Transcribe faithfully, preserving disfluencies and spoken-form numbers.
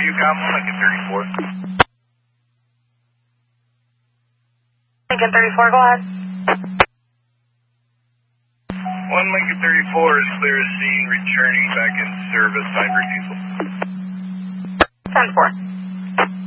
you got one, Lincoln thirty-four. Lincoln thirty-four, go ahead. One Lincoln thirty-four is clear as seen, returning back in service, time refusal. ten four.